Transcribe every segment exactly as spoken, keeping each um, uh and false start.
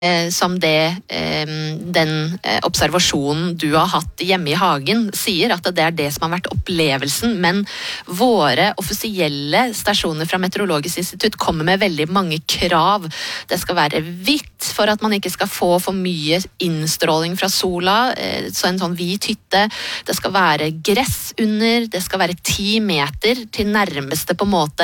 som det den observasjonen du har hatt hjemme i hagen sier, at det er det som har vært opplevelsen, men våre offisielle stasjoner fra Meteorologisk institutt kommer med veldig mange krav. Det skal være hvitt for at man ikke skal få for mye innstråling fra sola, så en sånn hvit hytte. Det skal være gress under, det skal være ti meter til nærmeste på en måte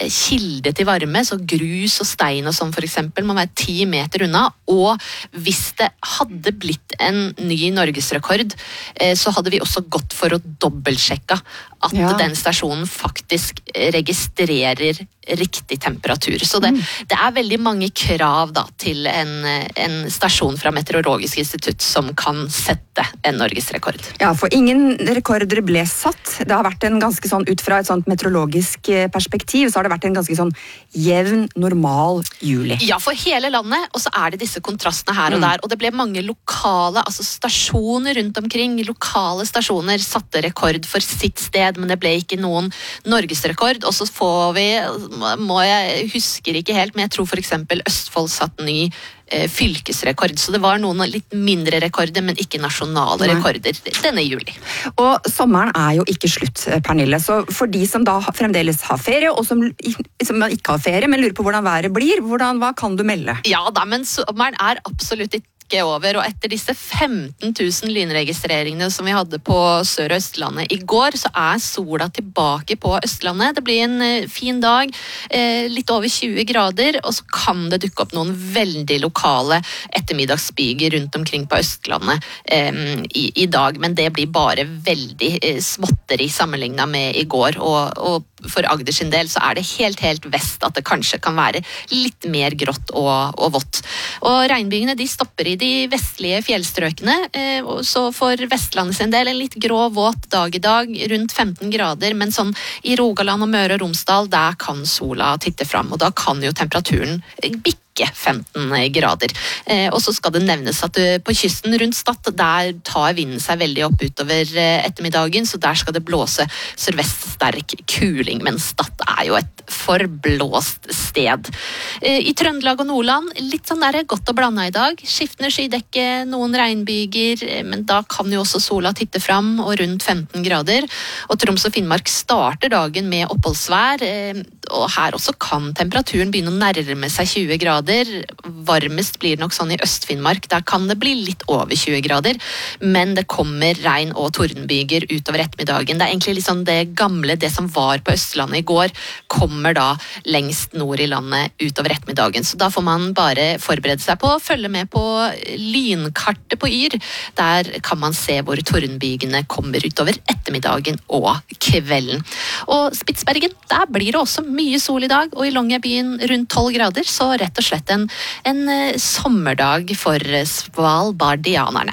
kilde til varme, så grus og stein og sånn for eksempel må være ti meter unna. Og hvis det hadde blitt en ny norgesrekord, så hadde vi også gått for å dobbeltsjekke at ja. Den stasjonen faktisk registrerer riktig temperatur. Så det, mm. det er veldig mange krav da, til en, en stasjon fra Meteorologisk institutt som kan sette en norgesrekord. Ja, for ingen rekorder ble satt. Det har vært en ganske sånn, ut fra et sånt meteorologisk perspektiv, så har det vært en ganske sånn jevn, normal juli. Ja, for hele landet, og så er det disse kontrastene her og der, og det ble mange lokale, altså stasjoner rundt omkring, lokale stasjoner satte rekord for sitt sted, men det ble ikke noen norgesrekord, og så får vi, må jeg husker ikke helt, men jeg tror for eksempel Østfold satt ny eh, fylkesrekord, så det var noen litt mindre rekorder, men ikke nasjonale Nei. Rekorder denne juli. Og sommeren er jo ikke slutt, Pernille, så for de som da fremdeles har ferie, og som, som ikke har ferie, men lurer på hvordan været blir, hvordan, hva kan du melde? Ja da, men sommeren er absolutt ikke over, og etter disse femten tusen lynregistreringene som vi hadde på Sør- og Østlandet i går, så er sola tilbake på Østlandet. Det blir en uh, fin dag, uh, litt over tjue grader, og så kan det dukke opp noen veldig lokale ettermiddagsbyger rundt omkring på Østlandet um, i, i dag, men det blir bare veldig uh, småtteri sammenlignet med i går, og, og for Agder sin del så er det helt, helt vest at det kanskje kan være litt mer grått og, og vått. Og regnbygene de stopper i de vestlige fjellstrøkene, så for Vestlandet sin del en litt grå, våt dag i dag, rundt femten grader, men sånn i Rogaland og Møre og Romsdal, der kan sola titte fram, og da kan jo temperaturen bikke femten grader. Eh, og så skal det nevnes at uh, på kysten rundt Stad, der tar vinden seg veldig opp utover uh, ettermiddagen, så der skal det blåse sørvest sterk kuling, men Stad er jo et forblåst sted. Eh, I Trøndelag og Nordland, litt sånn der godt og blandet i dag. Skiftende skydekke, noen regnbyger, eh, men da kan jo også sola titte fram, og rundt femten grader. Og Troms og Finnmark starter dagen med oppholdsvær, eh, og her også kan temperaturen begynne å nærme seg tjue grader. Varmest blir nok sånn i Øst-Finnmark, der kan det bli litt over tjue grader, men det kommer regn og tordenbyger utover ettermiddagen. Det er egentlig liksom det gamle, det som var på Østlandet i går, kommer da lengst nord i landet utover ettermiddagen. Så da får man bare forberede seg på å følge med på lynkartet på Yr. Der kan man se hvor tordenbygene kommer utover ettermiddagen og kvelden. Og Spitsbergen, der blir det også mye sol i dag, og i Longyearbyen rundt tolv grader, så rett og slett en, en sommerdag for svalbardianerne.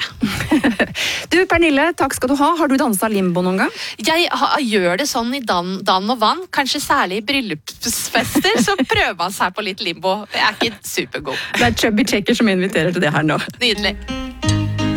Du, Pernille, takk skal du ha. Har du danset limbo noen gang? Jeg ha, gjør det sånn i dan, dan og vann, kanskje særlig i bryllupsfester, så prøver man seg på litt limbo. Jeg er ikke supergod. Det er Chubby Checker som inviterer til det her nå. Nydelig.